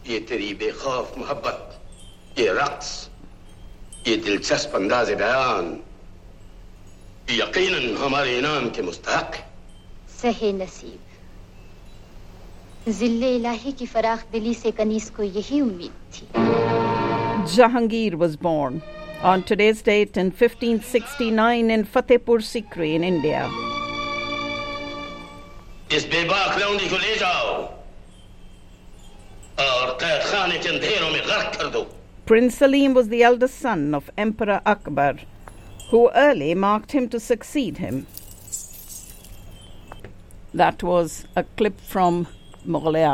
ये तेरी बेखौफ मोहब्बत, ये रक्स, ये दिलचस्प अंदाज़ बयान यकीनन हमारे इनाम के मुस्तहक है। सही नसीब। जिल्ले इलाही की फराख दिली से कनीस को यही उम्मीद थी। Jahangir was born on today's date in 1569 in Fatehpur Sikri in India. इस बेबाक लौंडी को ले जाओ और कैद खाने के अंधेरों में गर्क कर दो। Prince Salim was the eldest son of Emperor Akbar, who early marked him to succeed him. That was a clip from Mughal